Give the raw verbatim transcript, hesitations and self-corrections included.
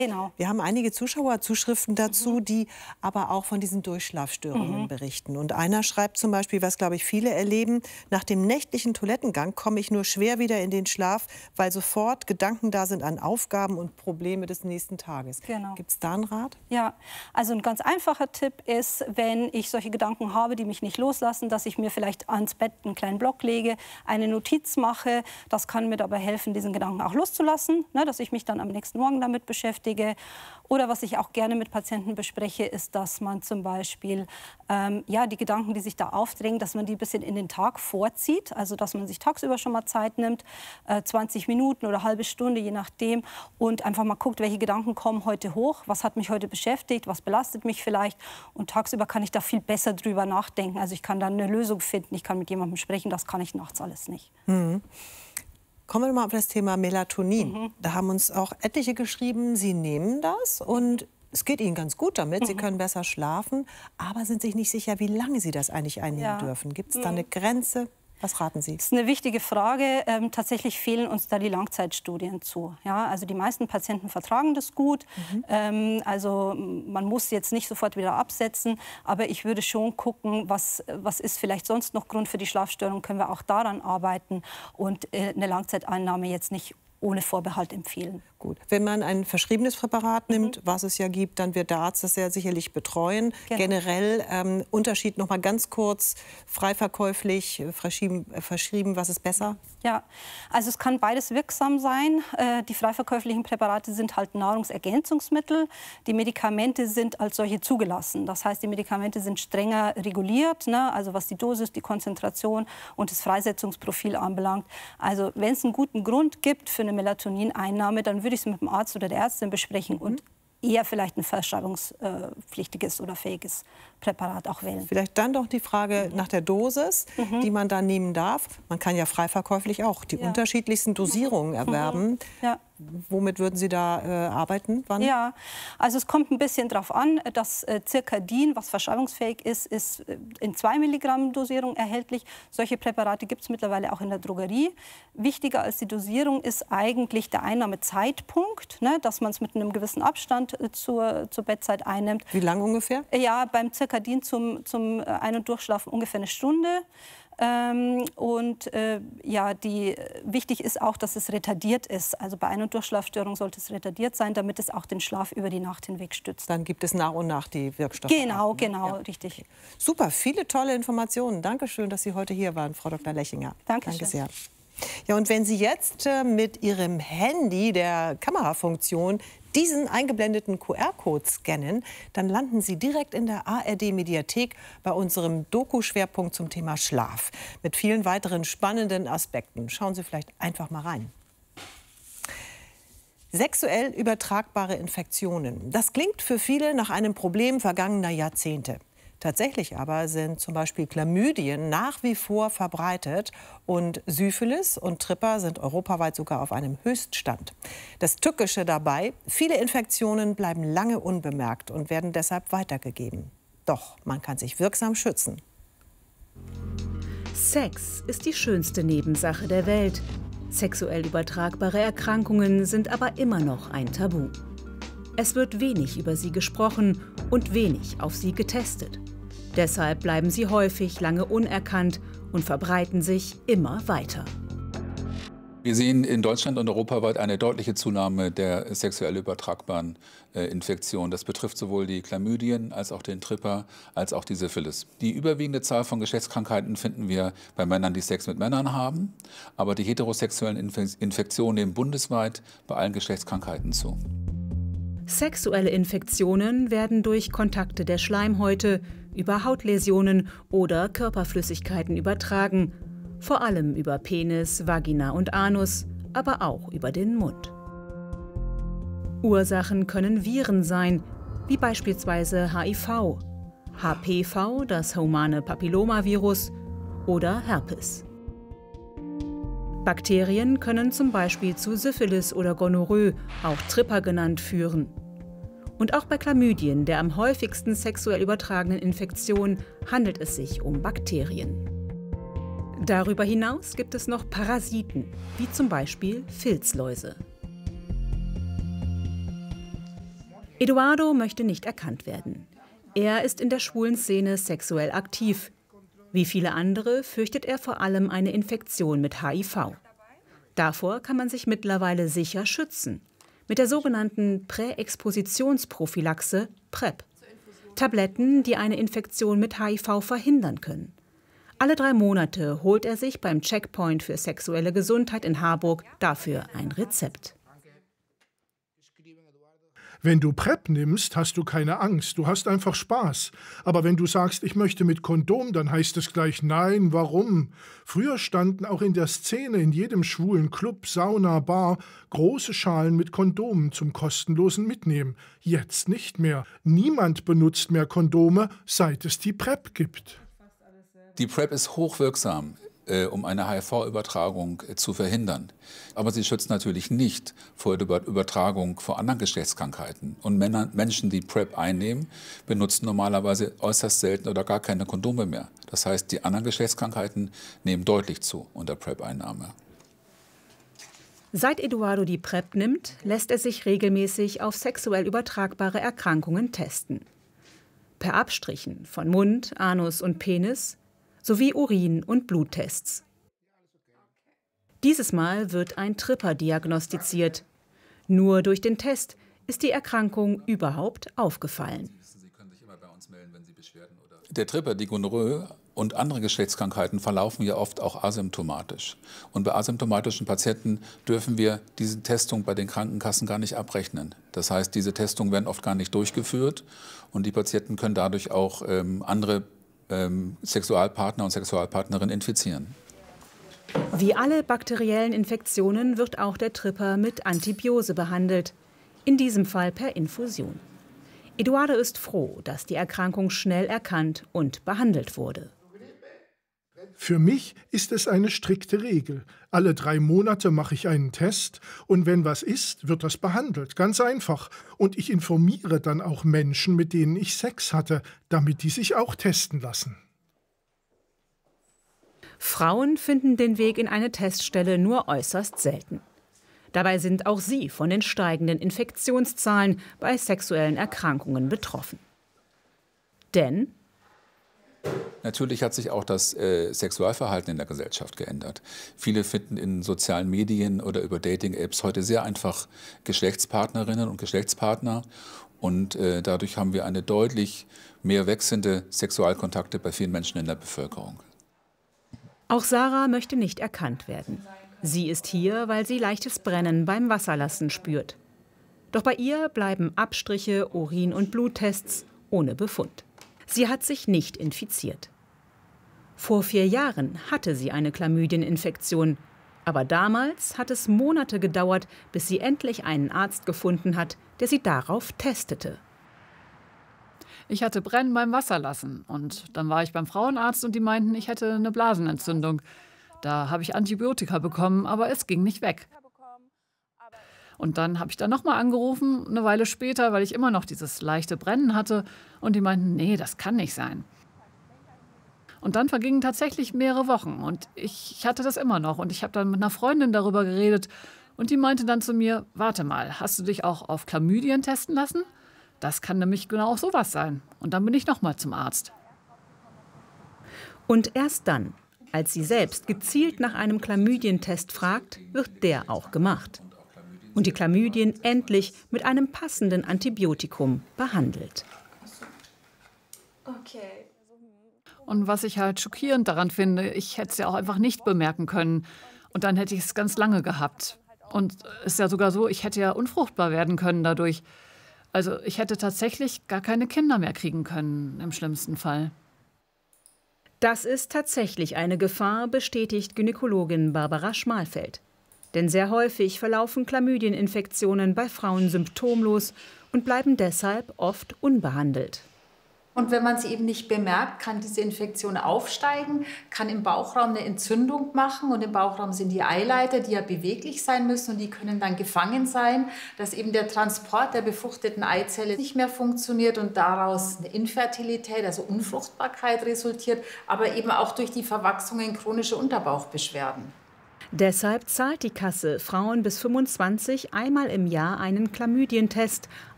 Genau. Wir haben einige Zuschauerzuschriften dazu, mhm. die aber auch von diesen Durchschlafstörungen mhm. berichten. Und einer schreibt zum Beispiel, was, glaube ich, viele erleben: Nach dem nächtlichen Toilettengang komme ich nur schwer wieder in den Schlaf, weil sofort Gedanken da sind an Aufgaben und Probleme des nächsten Tages. Genau. Gibt es da einen Rat? Ja, also ein ganz einfacher Tipp ist, wenn ich solche Gedanken habe, die mich nicht loslassen, dass ich mir vielleicht ans Bett einen kleinen Block lege, eine Notiz mache. Das kann mir dabei helfen, diesen Gedanken auch loszulassen, ne, dass ich mich dann am nächsten Morgen damit beschäftige. Oder was ich auch gerne mit Patienten bespreche, ist, dass man zum Beispiel ähm, ja, die Gedanken, die sich da aufdrängen, dass man die ein bisschen in den Tag vorzieht. Also dass man sich tagsüber schon mal Zeit nimmt, äh, zwanzig Minuten oder eine halbe Stunde, je nachdem. Und einfach mal guckt, welche Gedanken kommen heute hoch, was hat mich heute beschäftigt, was belastet mich vielleicht. Und tagsüber kann ich da viel besser drüber nachdenken. Also ich kann dann eine Lösung finden, ich kann mit jemandem sprechen, das kann ich nachts alles nicht. Mhm. Kommen wir mal auf das Thema Melatonin. Mhm. Da haben uns auch etliche geschrieben, sie nehmen das und es geht ihnen ganz gut damit. Mhm. Sie können besser schlafen, aber sind sich nicht sicher, wie lange sie das eigentlich einnehmen ja. dürfen. Gibt es mhm. da eine Grenze? Was raten Sie? Das ist eine wichtige Frage. Ähm, tatsächlich fehlen uns da die Langzeitstudien zu. Ja, also die meisten Patienten vertragen das gut. Mhm. Ähm, also man muss jetzt nicht sofort wieder absetzen, aber ich würde schon gucken, was, was ist vielleicht sonst noch Grund für die Schlafstörung, können wir auch daran arbeiten und äh, eine Langzeiteinnahme jetzt nicht ohne Vorbehalt empfehlen. Gut. Wenn man ein verschriebenes Präparat nimmt, mhm. was es ja gibt, dann wird der Arzt das ja sicherlich betreuen. Genau. Generell ähm, Unterschied noch mal ganz kurz, frei verkäuflich, verschrieben, äh, verschrieben, was ist besser? Ja, also es kann beides wirksam sein. Äh, die frei verkäuflichen Präparate sind halt Nahrungsergänzungsmittel. Die Medikamente sind als solche zugelassen. Das heißt, die Medikamente sind strenger reguliert, ne? Also was die Dosis, die Konzentration und das Freisetzungsprofil anbelangt. Also wenn es einen guten Grund gibt für eine Melatonineinnahme, dann würde ich es mit dem Arzt oder der Ärztin besprechen und eher vielleicht ein verschreibungspflichtiges oder fähiges Präparat auch wählen. Vielleicht dann doch die Frage mhm. nach der Dosis, mhm. die man da nehmen darf. Man kann ja frei verkäuflich auch die ja. unterschiedlichsten Dosierungen erwerben. Mhm. Ja. Womit würden Sie da äh, arbeiten? Wann? Ja, also es kommt ein bisschen darauf an, dass äh, Circadin, was verschreibungsfähig ist, ist äh, in zwei Milligramm Dosierung erhältlich. Solche Präparate gibt es mittlerweile auch in der Drogerie. Wichtiger als die Dosierung ist eigentlich der Einnahmezeitpunkt, ne, dass man es mit einem gewissen Abstand äh, zur, zur Bettzeit einnimmt. Wie lang ungefähr? Ja, beim Circadin zum, zum Ein- und Durchschlafen ungefähr eine Stunde. Ähm, und äh, ja, die, wichtig ist auch, dass es retardiert ist. Also bei Ein- und Durchschlafstörung sollte es retardiert sein, damit es auch den Schlaf über die Nacht hinweg stützt. Dann gibt es nach und nach die Wirkstoffe. Genau, genau, ja. richtig. Super, viele tolle Informationen. Dankeschön, dass Sie heute hier waren, Frau Doktor Lechinger. Dankeschön. Danke sehr. Ja, und wenn Sie jetzt äh, mit Ihrem Handy, der Kamerafunktion, diesen eingeblendeten Q R-Code scannen, dann landen Sie direkt in der A R D-Mediathek bei unserem Doku-Schwerpunkt zum Thema Schlaf. Mit vielen weiteren spannenden Aspekten. Schauen Sie vielleicht einfach mal rein. Sexuell übertragbare Infektionen. Das klingt für viele nach einem Problem vergangener Jahrzehnte. Tatsächlich aber sind zum Beispiel Chlamydien nach wie vor verbreitet und Syphilis und Tripper sind europaweit sogar auf einem Höchststand. Das Tückische dabei: Viele Infektionen bleiben lange unbemerkt und werden deshalb weitergegeben. Doch man kann sich wirksam schützen. Sex ist die schönste Nebensache der Welt. Sexuell übertragbare Erkrankungen sind aber immer noch ein Tabu. Es wird wenig über sie gesprochen und wenig auf sie getestet. Deshalb bleiben sie häufig lange unerkannt und verbreiten sich immer weiter. Wir sehen in Deutschland und europaweit eine deutliche Zunahme der sexuell übertragbaren äh, Infektionen. Das betrifft sowohl die Chlamydien als auch den Tripper als auch die Syphilis. Die überwiegende Zahl von Geschlechtskrankheiten finden wir bei Männern, die Sex mit Männern haben. Aber die heterosexuellen Inf- Infektionen nehmen bundesweit bei allen Geschlechtskrankheiten zu. Sexuelle Infektionen werden durch Kontakte der Schleimhäute, über Hautläsionen oder Körperflüssigkeiten übertragen. Vor allem über Penis, Vagina und Anus, aber auch über den Mund. Ursachen können Viren sein, wie beispielsweise H I V, H P V, das humane Papillomavirus, oder Herpes. Bakterien können zum Beispiel zu Syphilis oder Gonorrhoe, auch Tripper genannt, führen. Und auch bei Chlamydien, der am häufigsten sexuell übertragenen Infektion, handelt es sich um Bakterien. Darüber hinaus gibt es noch Parasiten, wie zum Beispiel Filzläuse. Eduardo möchte nicht erkannt werden. Er ist in der schwulen Szene sexuell aktiv. Wie viele andere fürchtet er vor allem eine Infektion mit H I V. Davor kann man sich mittlerweile sicher schützen. Mit der sogenannten Präexpositionsprophylaxe PrEP. Tabletten, die eine Infektion mit H I V verhindern können. Alle drei Monate holt er sich beim Checkpoint für sexuelle Gesundheit in Harburg dafür ein Rezept. Wenn du PrEP nimmst, hast du keine Angst, du hast einfach Spaß. Aber wenn du sagst, ich möchte mit Kondom, dann heißt es gleich nein, warum? Früher standen auch in der Szene in jedem schwulen Club, Sauna, Bar große Schalen mit Kondomen zum kostenlosen Mitnehmen. Jetzt nicht mehr. Niemand benutzt mehr Kondome, seit es die PrEP gibt. Die PrEP ist hochwirksam, äh, um eine H I V-Übertragung äh, zu verhindern. Aber sie schützt natürlich nicht vor der Übertragung vor anderen Geschlechtskrankheiten. Und Männer, Menschen, die PrEP einnehmen, benutzen normalerweise äußerst selten oder gar keine Kondome mehr. Das heißt, die anderen Geschlechtskrankheiten nehmen deutlich zu unter PrEP-Einnahme. Seit Eduardo die PrEP nimmt, lässt er sich regelmäßig auf sexuell übertragbare Erkrankungen testen. Per Abstrichen von Mund, Anus und Penis sowie Urin- und Bluttests. Dieses Mal wird ein Tripper diagnostiziert. Nur durch den Test ist die Erkrankung überhaupt aufgefallen. Der Tripper, die Gonorrhoe und andere Geschlechtskrankheiten verlaufen ja oft auch asymptomatisch. Und bei asymptomatischen Patienten dürfen wir diese Testung bei den Krankenkassen gar nicht abrechnen. Das heißt, diese Testungen werden oft gar nicht durchgeführt und die Patienten können dadurch auch ähm, andere ähm, Sexualpartner und Sexualpartnerinnen infizieren. Wie alle bakteriellen Infektionen wird auch der Tripper mit Antibiose behandelt, in diesem Fall per Infusion. Eduardo ist froh, dass die Erkrankung schnell erkannt und behandelt wurde. Für mich ist es eine strikte Regel. Alle drei Monate mache ich einen Test und wenn was ist, wird das behandelt. Ganz einfach. Und ich informiere dann auch Menschen, mit denen ich Sex hatte, damit die sich auch testen lassen. Frauen finden den Weg in eine Teststelle nur äußerst selten. Dabei sind auch sie von den steigenden Infektionszahlen bei sexuellen Erkrankungen betroffen. Denn natürlich hat sich auch das äh, Sexualverhalten in der Gesellschaft geändert. Viele finden in sozialen Medien oder über Dating-Apps heute sehr einfach Geschlechtspartnerinnen und Geschlechtspartner. Und äh, dadurch haben wir eine deutlich mehr wechselnde Sexualkontakte bei vielen Menschen in der Bevölkerung. Auch Sarah möchte nicht erkannt werden. Sie ist hier, weil sie leichtes Brennen beim Wasserlassen spürt. Doch bei ihr bleiben Abstriche, Urin- und Bluttests ohne Befund. Sie hat sich nicht infiziert. Vor vier Jahren hatte sie eine Chlamydieninfektion. Aber damals hat es Monate gedauert, bis sie endlich einen Arzt gefunden hat, der sie darauf testete. Ich hatte Brennen beim Wasserlassen. Und dann war ich beim Frauenarzt und die meinten, ich hätte eine Blasenentzündung. Da habe ich Antibiotika bekommen, aber es ging nicht weg. Und dann habe ich dann nochmal angerufen, eine Weile später, weil ich immer noch dieses leichte Brennen hatte. Und die meinten, nee, das kann nicht sein. Und dann vergingen tatsächlich mehrere Wochen. Und ich, ich hatte das immer noch. Und ich habe dann mit einer Freundin darüber geredet. Und die meinte dann zu mir, warte mal, hast du dich auch auf Chlamydien testen lassen? Das kann nämlich genau sowas sein. Und dann bin ich nochmal zum Arzt. Und erst dann, als sie selbst gezielt nach einem Chlamydientest fragt, wird der auch gemacht. Und die Chlamydien endlich mit einem passenden Antibiotikum behandelt. Okay. Und was ich halt schockierend daran finde, ich hätte es ja auch einfach nicht bemerken können. Und dann hätte ich es ganz lange gehabt. Und es ist ja sogar so, ich hätte ja unfruchtbar werden können dadurch. Also ich hätte tatsächlich gar keine Kinder mehr kriegen können, im schlimmsten Fall. Das ist tatsächlich eine Gefahr, bestätigt Gynäkologin Barbara Schmalfeld. Denn sehr häufig verlaufen Chlamydieninfektionen bei Frauen symptomlos und bleiben deshalb oft unbehandelt. Und wenn man sie eben nicht bemerkt, kann diese Infektion aufsteigen, kann im Bauchraum eine Entzündung machen. Und im Bauchraum sind die Eileiter, die ja beweglich sein müssen und die können dann gefangen sein, dass eben der Transport der befruchteten Eizelle nicht mehr funktioniert und daraus eine Infertilität, also Unfruchtbarkeit resultiert, aber eben auch durch die Verwachsungen chronische Unterbauchbeschwerden. Deshalb zahlt die Kasse Frauen bis fünfundzwanzig einmal im Jahr einen Chlamydientest,